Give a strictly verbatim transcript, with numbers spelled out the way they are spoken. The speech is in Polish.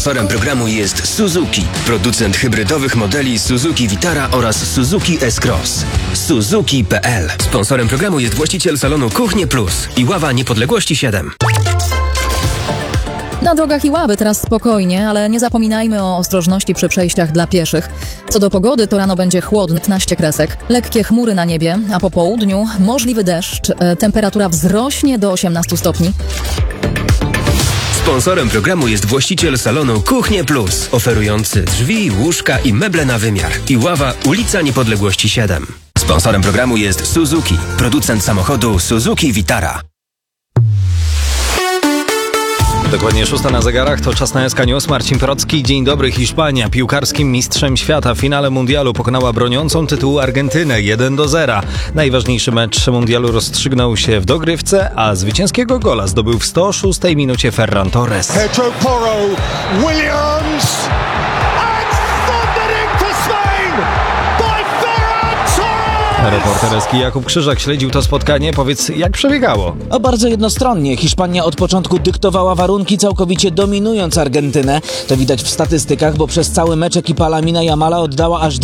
Sponsorem programu jest Suzuki, producent hybrydowych modeli Suzuki Vitara oraz Suzuki S-Cross. Suzuki kropka p l. Sponsorem programu jest właściciel salonu Kuchnie Plus. Iława Niepodległości siedem. Na drogach Iławy teraz spokojnie, ale nie zapominajmy o ostrożności przy przejściach dla pieszych. Co do pogody, to rano będzie chłodno, piętnaście kresek, lekkie chmury na niebie, a po południu możliwy deszcz. E, temperatura wzrośnie do osiemnastu stopni. Sponsorem programu jest właściciel salonu Kuchnie Plus, oferujący drzwi, łóżka i meble na wymiar. Iława, ulica Niepodległości siedem. Sponsorem programu jest Suzuki, producent samochodu Suzuki Vitara. Dokładnie szósta na zegarach, to czas na S K News. Marcin Procki. Dzień dobry. Hiszpania piłkarskim mistrzem świata w finale mundialu pokonała broniącą tytułu Argentynę jeden do zera. Najważniejszy mecz mundialu rozstrzygnął się w dogrywce, a zwycięskiego gola zdobył w sto szóstej minucie Ferran Torres. Pedro Porro, Williams and thundering to Spain by Ferran Torres! Reporter S K Jakub Krzyżak śledził to spotkanie. Powiedz, jak przebiegało? O, bardzo jednostronnie. Hiszpania od początku dyktowała warunki, całkowicie dominując Argentynę. To widać w statystykach, bo przez cały mecz ekipa Lamina Yamala oddała aż